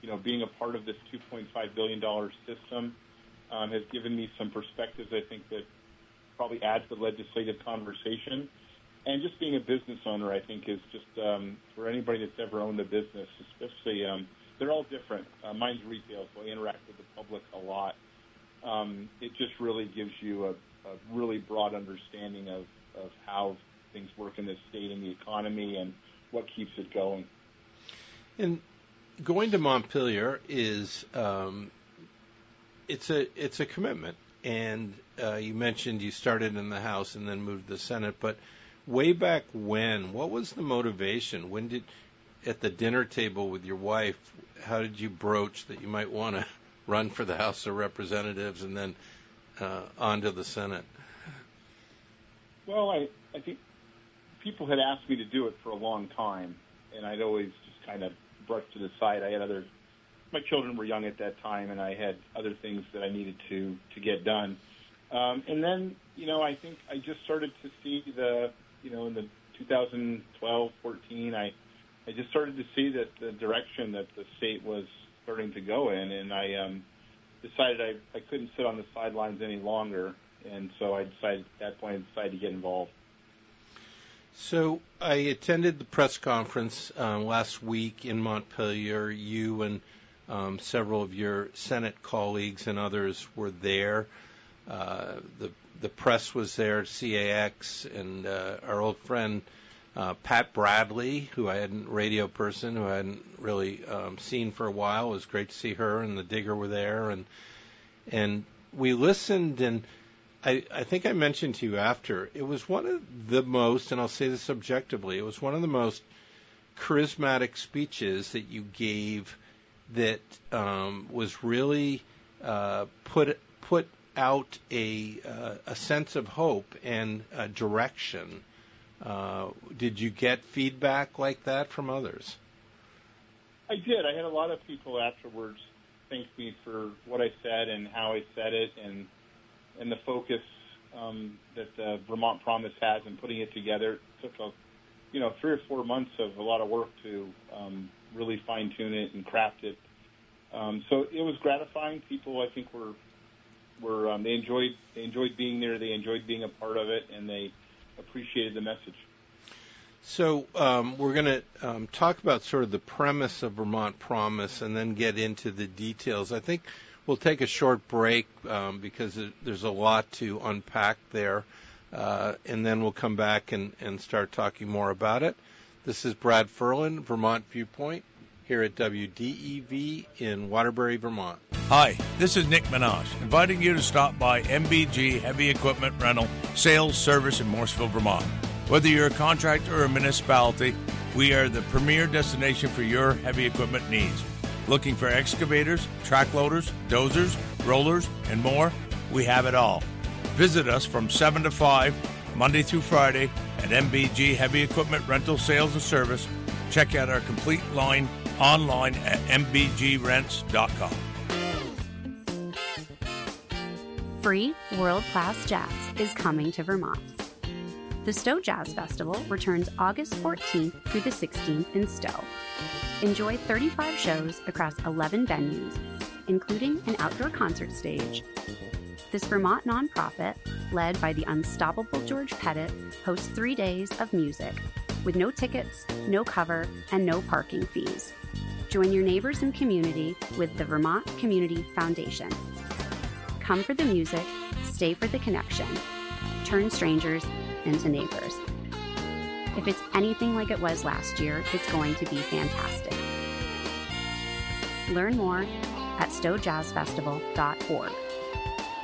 being a part of this $2.5 billion system has given me some perspectives, I think, that probably add to the legislative conversation. And just being a business owner, I think, is just, for anybody that's ever owned a business, especially, they're all different. Mine's retail, so I interact with the public a lot. It just really gives you a really broad understanding of how things work in this state and the economy and what keeps it going. And going to Montpelier is it's a commitment. And you mentioned you started in the House and then moved to the Senate, but way back when, what was the motivation? When did, at the dinner table with your wife, how did you broach that you might want to run for the House of Representatives and then on to the Senate? Well, I think people had asked me to do it for a long time, and I'd always just kind of brushed to the side. My children were young at that time, and I had other things that I needed to get done. And then, I think I just started to see in the 2012, 14, I just started to see that the direction that the state was starting to go in, and I decided I couldn't sit on the sidelines any longer, and so I decided at that point to get involved. So I attended the press conference last week in Montpelier. You and several of your Senate colleagues and others were there. The press was there, CAX, and our old friend Pat Bradley, who I hadn't, radio person, who I hadn't really seen for a while. It was great to see her, and the Digger were there, and we listened, and I think I mentioned to you after, it was one of the most, and I'll say this objectively, it was one of the most charismatic speeches that you gave that was really put out a sense of hope and direction. Did you get feedback like that from others? I did. I had a lot of people afterwards thank me for what I said and how I said it, and the focus that the Vermont Promise has in putting it together. It took 3 or 4 months of a lot of work to really fine tune it and craft it. So it was gratifying. People, I think, they enjoyed being there. They enjoyed being a part of it, and they appreciated the message. So we're going to talk about sort of the premise of Vermont Promise and then get into the details. I think we'll take a short break because there's a lot to unpack there, and then we'll come back and start talking more about it. This is Brad Ferlin, Vermont Viewpoint, here at WDEV in Waterbury, Vermont. Hi, this is Nick Minaj, inviting you to stop by MBG Heavy Equipment Rental, Sales, Service in Morrisville, Vermont. Whether you're a contractor or a municipality, we are the premier destination for your heavy equipment needs. Looking for excavators, track loaders, dozers, rollers, and more? We have it all. Visit us from 7 to 5, Monday through Friday, at MBG Heavy Equipment Rental, Sales, and Service. Check out our complete line online at mbgrents.com. Free world-class jazz is coming to Vermont. The Stowe Jazz Festival returns August 14th through the 16th in Stowe. Enjoy 35 shows across 11 venues, including an outdoor concert stage. This Vermont nonprofit, led by the unstoppable George Pettit, hosts 3 days of music, with no tickets, no cover, and no parking fees. Join your neighbors and community with the Vermont Community Foundation. Come for the music, stay for the connection. Turn strangers into neighbors. If it's anything like it was last year, it's going to be fantastic. Learn more at stowejazzfestival.org.